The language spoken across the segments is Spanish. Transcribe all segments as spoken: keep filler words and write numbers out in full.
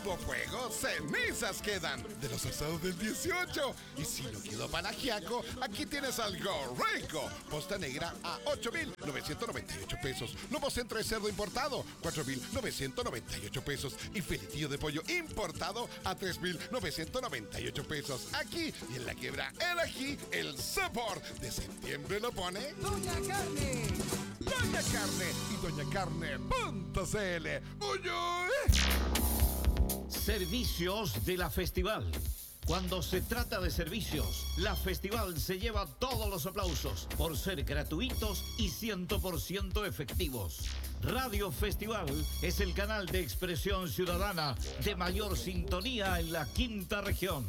hubo fuego, cenizas quedan de los asados del dieciocho. Y si no quedó para ajiaco, aquí tienes algo rico. Posta negra a ocho mil novecientos noventa y ocho pesos. Lomo centro de cerdo importado, cuatro mil novecientos noventa y ocho pesos. Y filetillo de pollo importado a tres mil novecientos noventa y ocho pesos. Aquí y en la quiebra el ají, el sabor de septiembre lo pone Doña Carne. Doña Carne y doña carne punto c l. ¡Uy, uy! Servicios de la Festival. Cuando se trata de servicios, la Festival se lleva todos los aplausos por ser gratuitos y cien por ciento efectivos. Radio Festival es el canal de expresión ciudadana de mayor sintonía en la quinta región.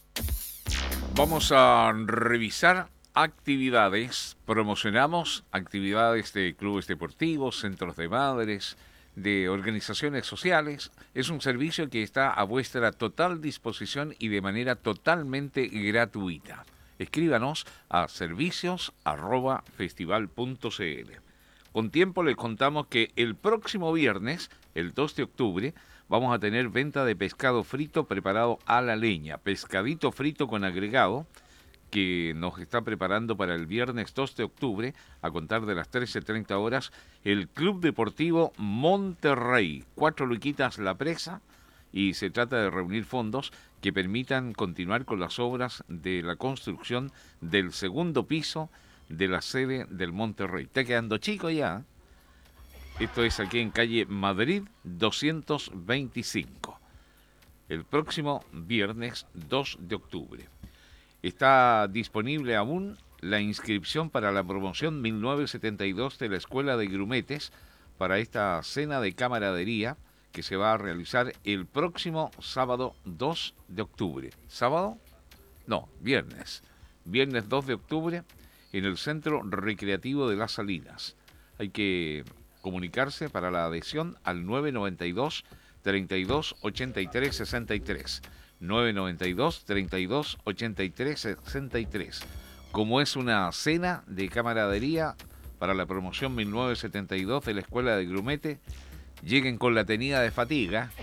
Vamos a revisar actividades. Promocionamos actividades de clubes deportivos, centros de madres, de organizaciones sociales. Es un servicio que está a vuestra total disposición y de manera totalmente gratuita. Escríbanos a servicios arroba festival punto c l. Con tiempo les contamos que el próximo viernes, el dos de octubre, vamos a tener venta de pescado frito preparado a la leña, pescadito frito con agregado, que nos está preparando para el viernes dos de octubre, a contar de las trece treinta horas, el Club Deportivo Monterrey. Cuatro luquitas la presa, y se trata de reunir fondos que permitan continuar con las obras de la construcción del segundo piso de la sede del Monterrey. Está quedando chico ya. Esto es aquí en calle Madrid doscientos veinticinco. El próximo viernes dos de octubre. Está disponible aún la inscripción para la promoción mil novecientos setenta y dos de la Escuela de Grumetes para esta cena de camaradería que se va a realizar el próximo sábado dos de octubre. ¿Sábado? No, viernes. Viernes dos de octubre en el Centro Recreativo de Las Salinas. Hay que comunicarse para la adhesión al nueve noventa y dos, treinta y dos, ochenta y tres, sesenta y tres. nueve noventa y dos, treinta y dos, ochenta y tres, sesenta y tres. Como es una cena de camaradería para la promoción mil novecientos setenta y dos de la Escuela de Grumete, lleguen con la tenida de fatiga.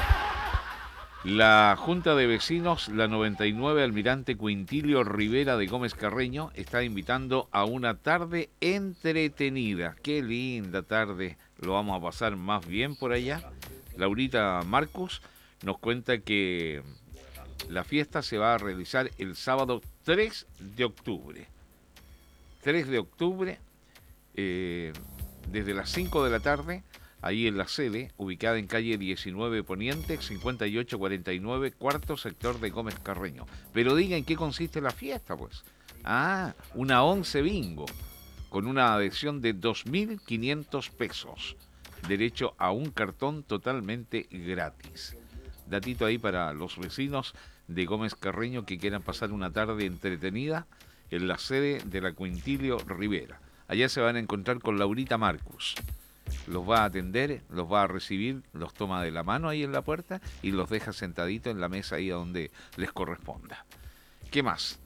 La Junta de Vecinos, la noventa y nueve Almirante Quintilio Rivera de Gómez Carreño, está invitando a una tarde entretenida. Qué linda tarde, lo vamos a pasar más bien por allá. Laurita Marcus nos cuenta que la fiesta se va a realizar el sábado tres de octubre. tres de octubre, eh, desde las cinco de la tarde, ahí en la sede, ubicada en calle diecinueve Poniente, cincuenta y ocho cuarenta y nueve, cuarto sector de Gómez Carreño. Pero diga en qué consiste la fiesta, pues. Ah, una once bingo, con una adhesión de dos mil quinientos pesos. Derecho a un cartón totalmente gratis. Datito ahí para los vecinos de Gómez Carreño que quieran pasar una tarde entretenida en la sede de la Quintilio Rivera. Allá se van a encontrar con Laurita Marcus. Los va a atender, los va a recibir, los toma de la mano ahí en la puerta y los deja sentaditos en la mesa ahí donde les corresponda. ¿Qué más?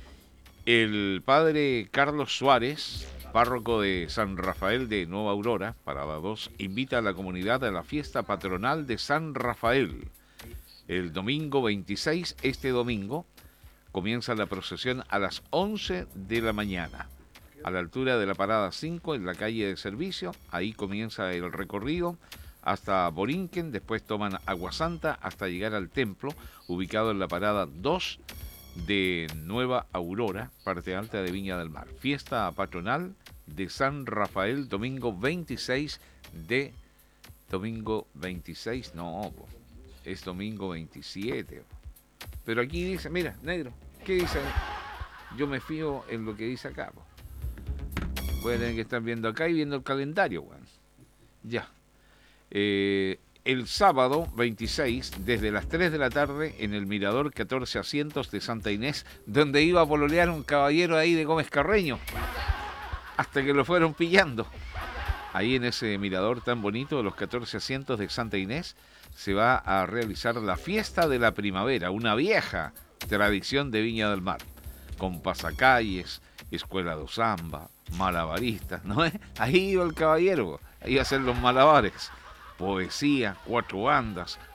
El padre Carlos Suárez, párroco de San Rafael de Nueva Aurora, Parada dos, invita a la comunidad a la fiesta patronal de San Rafael. El domingo veintiséis, este domingo, comienza la procesión a las once de la mañana. A la altura de la Parada cinco, en la calle de servicio, ahí comienza el recorrido hasta Borinquen, después toman Agua Santa hasta llegar al templo, ubicado en la Parada dos de Nueva Aurora, parte alta de Viña del Mar. Fiesta patronal de San Rafael, domingo veintiséis de... Domingo veintiséis, no, es domingo veintisiete. Pero aquí dice, mira, negro, ¿qué dice? Yo me fío en lo que dice acá, po. Voy a tener que estar viendo acá y viendo el calendario, weón. Ya. Eh, el sábado veintiséis, desde las tres de la tarde, en el Mirador catorce asientos de Santa Inés, donde iba a pololear un caballero ahí de Gómez Carreño, hasta que lo fueron pillando. Ahí en ese mirador tan bonito de los catorce asientos de Santa Inés, se va a realizar la fiesta de la primavera, una vieja tradición de Viña del Mar, con pasacalles, escuela de samba, malabaristas, ¿no es? Ahí iba el caballero, ahí iba a hacer los malabares, poesía, cuatro bandas,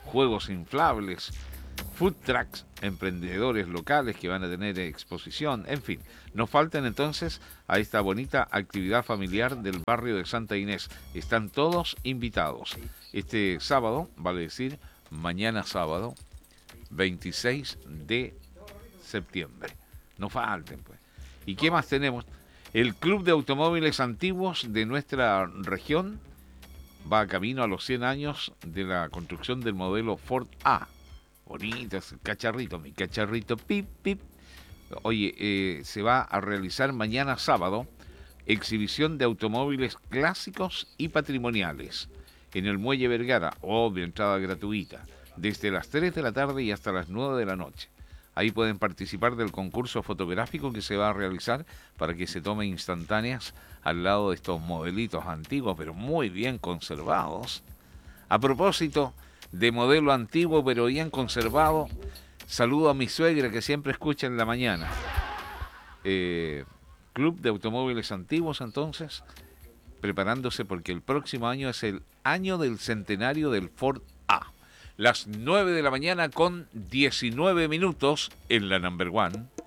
juegos inflables, food trucks, emprendedores locales que van a tener exposición, en fin. Nos faltan entonces a esta bonita actividad familiar del barrio de Santa Inés. Están todos invitados. Este sábado, vale decir, mañana sábado, veintiséis de septiembre. No falten, pues. ¿Y qué más tenemos? El Club de Automóviles Antiguos de nuestra región va camino a los cien años de la construcción del modelo Ford A. Bonito, es el cacharrito, mi cacharrito, pip, pip. Oye, eh, se va a realizar mañana sábado exhibición de automóviles clásicos y patrimoniales en el Muelle Vergara, obvio, entrada gratuita, desde las tres de la tarde y hasta las nueve de la noche. Ahí pueden participar del concurso fotográfico que se va a realizar para que se tomen instantáneas al lado de estos modelitos antiguos, pero muy bien conservados. A propósito de modelo antiguo, pero bien conservado, saludo a mi suegra que siempre escucha en la mañana. Eh, Club de Automóviles Antiguos, entonces, preparándose porque el próximo año es el año del centenario del Ford A. Las nueve de la mañana con diecinueve minutos en la Number One.